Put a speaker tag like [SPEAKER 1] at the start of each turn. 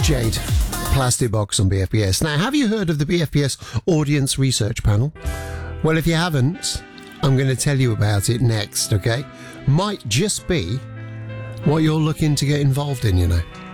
[SPEAKER 1] Jade, Plastic Box on BFBS. Now, have you heard of the BFBS Audience Research Panel? Well, if you haven't, I'm going to tell you about it next, okay? Might just be what you're looking to get involved in, you know.